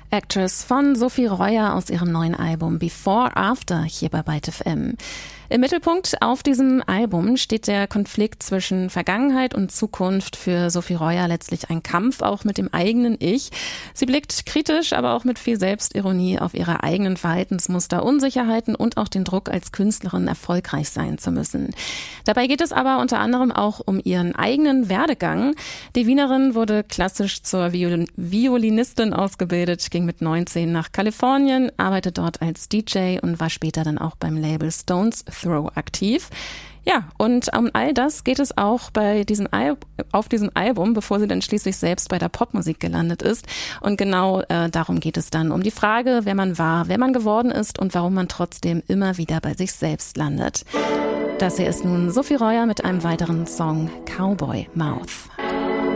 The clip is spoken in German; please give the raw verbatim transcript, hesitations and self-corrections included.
Actress von Sophie Reuer aus ihrem neuen Album Before After hier bei Byte F M. Im Mittelpunkt auf diesem Album steht der Konflikt zwischen Vergangenheit und Zukunft. Für Sophie Reuer letztlich ein Kampf auch mit dem eigenen Ich. Sie blickt kritisch, aber auch mit viel Selbstironie auf ihre eigenen Verhaltensmuster, Unsicherheiten und auch den Druck, als Künstlerin erfolgreich sein zu müssen. Dabei geht es aber unter anderem auch um ihren eigenen Werdegang. Die Wienerin wurde klassisch zur Viol- Violinistin ausgebildet, ging mit neunzehn nach Kalifornien, arbeitet dort als D J und war später dann auch beim Label Stones Throw aktiv. Ja, und um all das geht es auch bei diesem Al- auf diesem Album, bevor sie dann schließlich selbst bei der Popmusik gelandet ist. Und genau äh, darum geht es dann, um die Frage, wer man war, wer man geworden ist und warum man trotzdem immer wieder bei sich selbst landet. Das hier ist nun Sophie Reuer mit einem weiteren Song, Cowboy Mouth.